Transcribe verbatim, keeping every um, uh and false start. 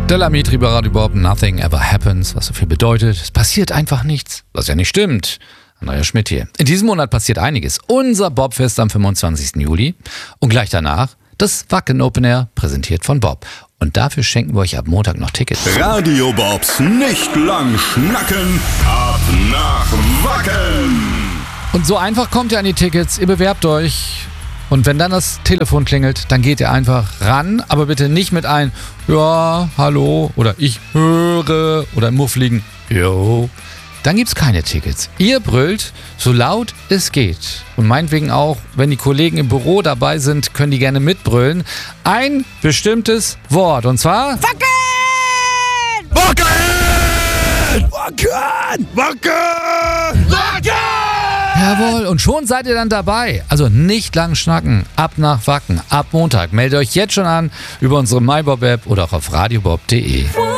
Della Mitri bei Radio Bob, Nothing Ever Happens, was so viel bedeutet, es passiert einfach nichts, was ja nicht stimmt. Andrea Schmidt hier. In diesem Monat passiert einiges. Unser Bobfest am fünfundzwanzigsten Juli und gleich danach das Wacken Open Air, präsentiert von Bob. Und dafür schenken wir euch ab Montag noch Tickets. Radio Bobs nicht lang schnacken, ab nach Wacken. Und so einfach kommt ihr an die Tickets, ihr bewerbt euch. Und wenn dann das Telefon klingelt, dann geht ihr einfach ran, aber bitte nicht mit ein ja, hallo oder ich höre oder im muffligen jo. Dann gibt's keine Tickets. Ihr brüllt so laut es geht. Und meinetwegen auch, wenn die Kollegen im Büro dabei sind, können die gerne mitbrüllen. Ein bestimmtes Wort. Und zwar Wacken! Wacken! Wacken! Wacken! Wacken! Jawohl, und schon seid ihr dann dabei. Also nicht lang schnacken. Ab nach Wacken. Ab Montag. Meldet euch jetzt schon an über unsere MyBob-App oder auch auf radiobob punkt de.